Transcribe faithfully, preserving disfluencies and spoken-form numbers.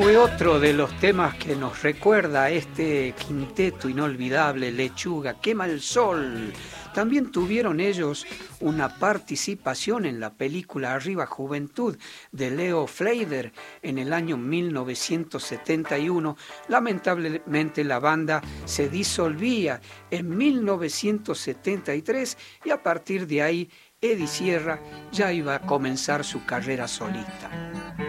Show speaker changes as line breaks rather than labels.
fue otro de los temas que nos recuerda a este quinteto inolvidable, Lechuga, Quema el Sol. También tuvieron ellos una participación en la película Arriba Juventud de Leo Fleider en el año mil novecientos setenta y uno. Lamentablemente la banda se disolvía en mil novecientos setenta y tres y a partir de ahí Eddie Sierra ya iba a comenzar su carrera solista.